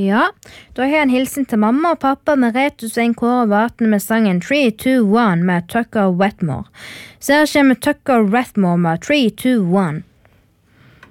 Ja, da har jeg en hilsen til mamma og pappa med Merete Hussein Kåre Vaten med sangen 3, 2, 1 med Tucker Wetmore. Så her kommer Tucker Wetmore med 3, 2, 1.